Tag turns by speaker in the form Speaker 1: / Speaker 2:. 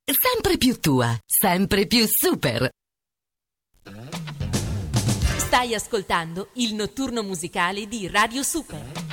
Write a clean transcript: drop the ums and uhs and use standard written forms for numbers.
Speaker 1: Sempre più tua, sempre più super.
Speaker 2: Stai ascoltando il notturno musicale di Radio Super.